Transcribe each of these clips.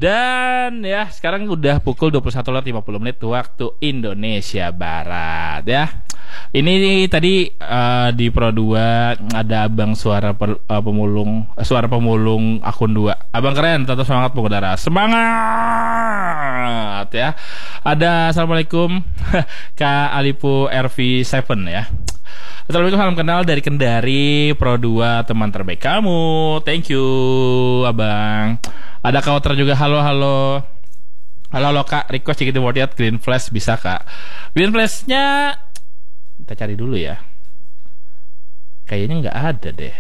Dan ya sekarang udah pukul 21.50 waktu Indonesia Barat ya. Ini tadi di Pro 2 ada abang suara pemulung akun 2. Abang keren, tetap semangat pengendara. Semangat ya. Ada assalamualaikum Kak Alipu RV7 ya. Assalamualaikum, salam kenal dari Kendari Pro 2, teman terbaik kamu. Thank you abang. Ada Kauter juga, halo kak, request JKT48 Green Flash bisa kak. Green Flashnya kita cari dulu ya. Kayaknya nggak ada deh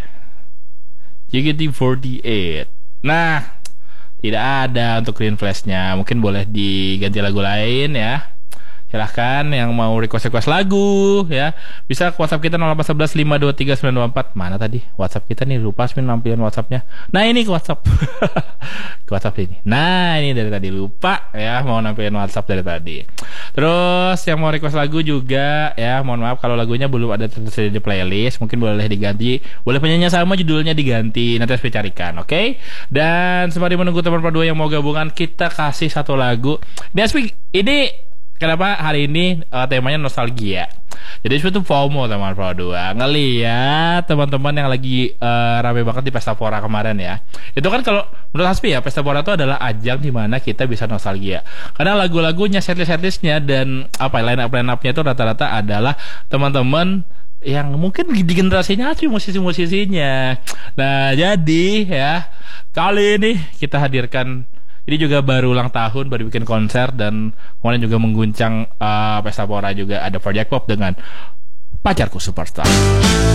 JKT48. Nah, tidak ada untuk Green Flashnya. Mungkin boleh diganti lagu lain ya. Silahkan yang mau request lagu ya, bisa ke WhatsApp kita 0811 523 924. Mana tadi WhatsApp kita nih, lupa nampilan WhatsAppnya. Nah ini ke WhatsApp ke WhatsApp ini. Nah ini dari tadi lupa ya, mau nampilin WhatsApp dari tadi. Terus yang mau request lagu juga ya, mohon maaf kalau lagunya belum ada tersedia di playlist, mungkin boleh diganti, boleh penyanyi sama judulnya diganti, nanti saya carikan, oke? Dan sembari menunggu teman Pro 2 yang mau gabungan, kita kasih satu lagu. Ini kenapa hari ini temanya nostalgia. Jadi itu FOMO teman Pro 2. Ngeliat teman-teman yang lagi rame banget di Pesta Pora kemarin ya. Itu kan kalau menurut Hasbi ya, Pesta Pora itu adalah ajang dimana kita bisa nostalgia. Karena lagu-lagunya, setlist-setlistnya dan line-up-nya itu rata-rata adalah teman-teman yang mungkin di generasinya asli musisi-musisinya. Nah jadi ya, kali ini kita hadirkan. Ini juga baru ulang tahun, baru bikin konser, dan kemarin juga mengguncang Pesta Pora juga ada Project Pop dengan Pacarku Superstar.